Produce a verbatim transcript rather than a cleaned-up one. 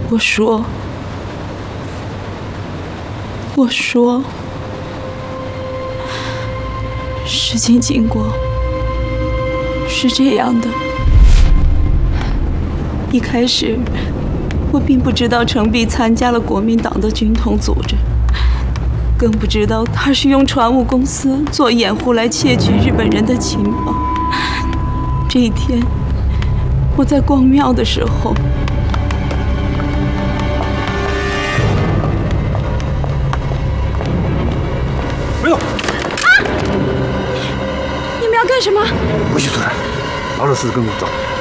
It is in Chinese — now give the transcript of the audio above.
我说，我说，事情经过是这样的。一开始，我并不知道程璧参加了国民党的军统组织，更不知道他是用船务公司做掩护来窃取日本人的情报。这一天，我在逛庙的时候， 没有。 啊！你们要干什么？ 回去作战，老老实实跟我走。